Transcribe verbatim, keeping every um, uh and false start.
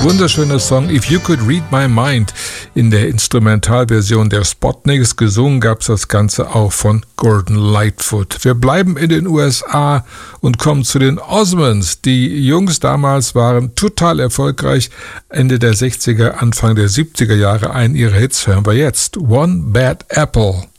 Wunderschöner Song If You Could Read My Mind. In der Instrumentalversion der Spotniks, gesungen gab es das Ganze auch von Gordon Lightfoot. Wir bleiben in den U S A und kommen zu den Osmonds. Die Jungs damals waren total erfolgreich. Ende der sechziger, Anfang der siebziger Jahre. Einen ihrer Hits hören wir jetzt. One Bad Apple.